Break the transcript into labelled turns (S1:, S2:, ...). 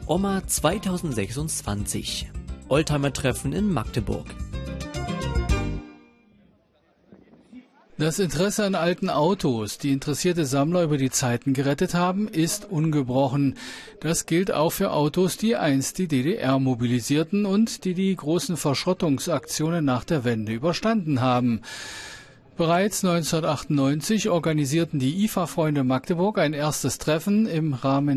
S1: OMA 2026. Oldtimer-Treffen in Magdeburg.
S2: Das Interesse an alten Autos, die interessierte Sammler über die Zeiten gerettet haben, ist ungebrochen. Das gilt auch für Autos, die einst die DDR mobilisierten und die großen Verschrottungsaktionen nach der Wende überstanden haben. Bereits 1998 organisierten die IFA-Freunde Magdeburg ein erstes Treffen im Rahmen